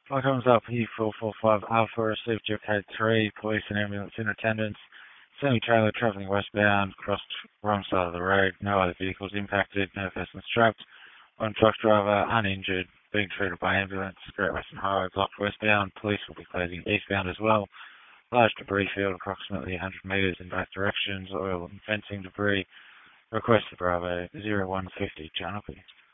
Flight comes up, E445 Alpha, received your code 3, police and ambulance in attendance. Semi-trailer travelling westbound, crossed wrong side of the road, no other vehicles impacted, no persons trapped. One truck driver uninjured, being treated by ambulance. Great Western Highway blocked westbound, police will be closing eastbound as well. Large debris field approximately 100 metres in both directions, oil and fencing debris. Request to Bravo 0150, Channel.